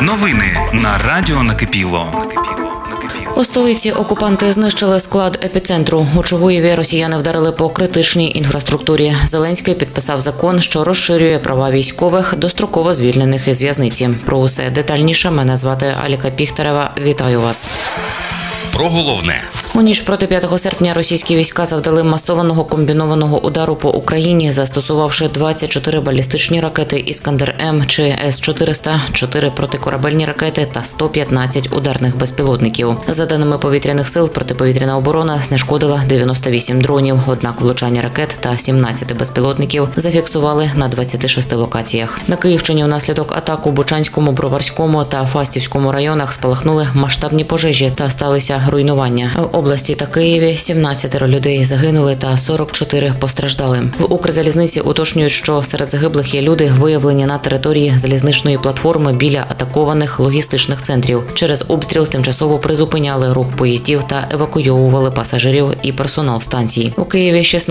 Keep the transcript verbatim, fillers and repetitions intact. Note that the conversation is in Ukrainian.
Новини на Радіо Накипіло. У столиці окупанти знищили склад епіцентру. У Чугуєві росіяни вдарили по критичній інфраструктурі. Зеленський підписав закон, що розширює права військових, достроково звільнених із в'язниці. Про усе детальніше мене звати Аліка Піхтерева. Вітаю вас. Про головне. У ніч проти п'ятого серпня російські війська завдали масованого комбінованого удару по Україні, застосувавши двадцять чотири балістичні ракети «Іскандер-М» чи С чотириста, чотири протикорабельні ракети та сто п'ятнадцять ударних безпілотників. За даними повітряних сил, протиповітряна оборона знешкодила дев'яносто вісім дронів, однак влучання ракет та сімнадцять безпілотників зафіксували на двадцяти шести локаціях. На Київщині внаслідок атак у Бучанському, Броварському та Фастівському районах спалахнули масштабні пожежі та сталися руйнування. В області та Києві сімнадцять людей загинули та сорок чотири постраждали. В Укрзалізниці уточнюють, що серед загиблих є люди, виявлені на території залізничної платформи біля атакованих логістичних центрів. Через обстріл тимчасово призупиняли рух поїздів та евакуйовували пасажирів і персонал станції. У Києві